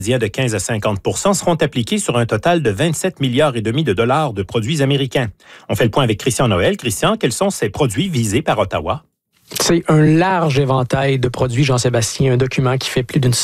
de 15 à 50 % seront appliqués sur un total de 27 milliards et demi de dollars de produits américains. On fait le point avec Christian Noël. Christian, quels sont ces produits visés par Ottawa? C'est un large éventail de produits, Jean-Sébastien, un document qui fait plus d'une